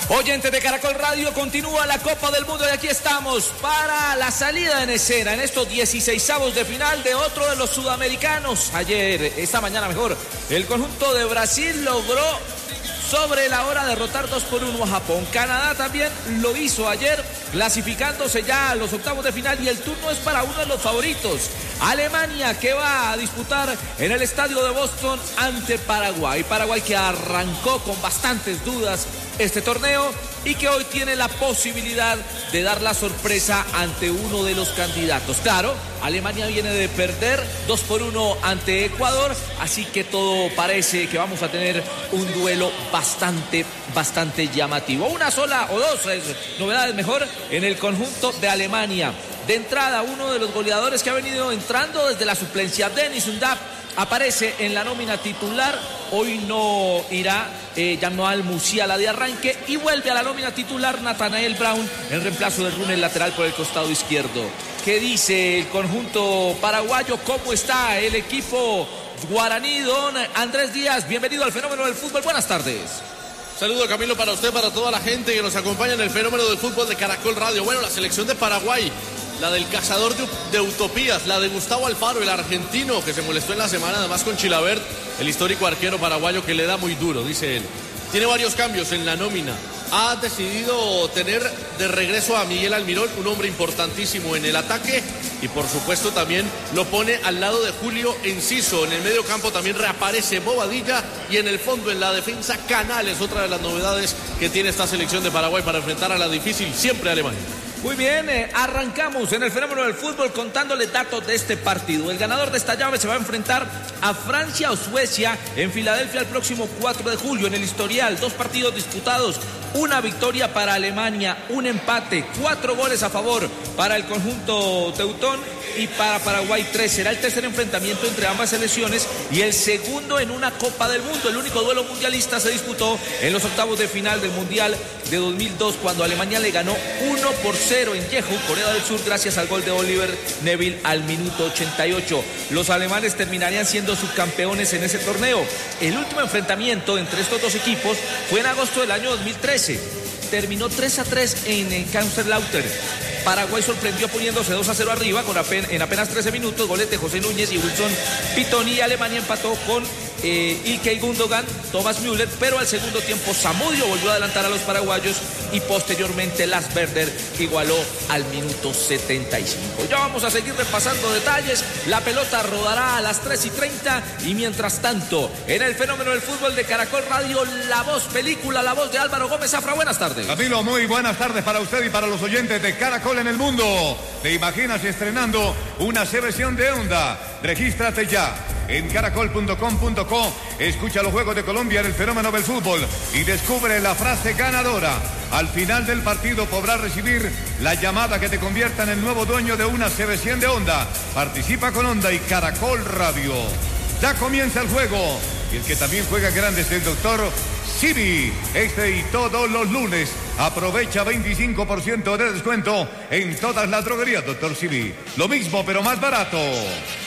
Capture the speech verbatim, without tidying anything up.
Oyentes de Caracol Radio, continúa la Copa del Mundo y aquí estamos para la salida en escena en estos dieciseisavos de final de otro de los sudamericanos. Ayer, esta mañana mejor, el conjunto de Brasil logró sobre la hora derrotar dos por uno a Japón. Canadá también lo hizo ayer, clasificándose ya a los octavos de final, y el turno es para uno de los favoritos, Alemania, que va a disputar en el estadio de Boston ante Paraguay. Paraguay que arrancó con bastantes dudas este torneo y que hoy tiene la posibilidad de dar la sorpresa ante uno de los candidatos. Claro, Alemania viene de perder dos por uno ante Ecuador, así que todo parece que vamos a tener un duelo bastante, bastante llamativo. Una sola o dos eh, novedades mejor en el conjunto de Alemania. De entrada, uno de los goleadores que ha venido entrando desde la suplencia, Dennis Undav, aparece en la nómina titular. Hoy no irá eh, Jamal Musiala de arranque y vuelve a la nómina titular Nathanael Brown en reemplazo de Rune, el lateral por el costado izquierdo. ¿Qué dice el conjunto paraguayo? ¿Cómo está el equipo guaraní? Don Andrés Díaz, bienvenido al Fenómeno del Fútbol. Buenas tardes. Saludo, Camilo, para usted, para toda la gente que nos acompaña en el Fenómeno del Fútbol de Caracol Radio. Bueno, la selección de Paraguay, la del cazador de, de utopías, la de Gustavo Alfaro, el argentino que se molestó en la semana además con Chilavert, el histórico arquero paraguayo que le da muy duro, dice él. Tiene varios cambios en la nómina. Ha decidido tener de regreso a Miguel Almirón, un hombre importantísimo en el ataque, y por supuesto también lo pone al lado de Julio Enciso. En el medio campo también reaparece Bobadilla, y en el fondo, en la defensa, Canales, otra de las novedades que tiene esta selección de Paraguay para enfrentar a la difícil siempre Alemania. Muy bien, eh, arrancamos en el Fenómeno del Fútbol contándole datos de este partido. El ganador de esta llave se va a enfrentar a Francia o Suecia en Filadelfia el próximo cuatro de julio. En el historial, dos partidos disputados, una victoria para Alemania, un empate, cuatro goles a favor para el conjunto teutón y para Paraguay tres. Será el tercer enfrentamiento entre ambas selecciones y el segundo en una Copa del Mundo. El único duelo mundialista se disputó en los octavos de final del Mundial de dos mil dos, cuando Alemania le ganó uno por cero en Jeju, Corea del Sur, gracias al gol de Oliver Neville al minuto ochenta y ocho. Los alemanes terminarían siendo subcampeones en ese torneo. El último enfrentamiento entre estos dos equipos fue en agosto del año dos mil trece. Terminó tres a tres en Kaiserslautern. Paraguay sorprendió poniéndose dos a cero arriba con apen- en apenas trece minutos, goles de José Núñez y Wilson Pitoni, y Alemania empató con eh, Ilkay Gundogan, Thomas Müller, pero al segundo tiempo Zamudio volvió a adelantar a los paraguayos y posteriormente Lars Berder igualó al minuto setenta y cinco. Ya vamos a seguir repasando detalles. La pelota rodará a las tres y treinta y mientras tanto, en el Fenómeno del Fútbol de Caracol Radio, la voz película, la voz de Álvaro Gómez Zafra. Buenas tardes. Camilo, muy buenas tardes para usted y para los oyentes de Caracol en el mundo. ¿Te imaginas estrenando una selección de Honda? Regístrate ya en caracol punto com punto co. Escucha los Juegos de Colombia en el Fenómeno del Fútbol y descubre la frase ganadora. Al final del partido podrás recibir la llamada que te convierta en el nuevo dueño de una C B cien de Honda. Participa con Honda y Caracol Radio. Ya comienza el juego. Y el que también juega grande es el doctor Sibi. Este y todos los lunes aprovecha veinticinco por ciento de descuento en todas las droguerías, doctor Sibi. Lo mismo pero más barato.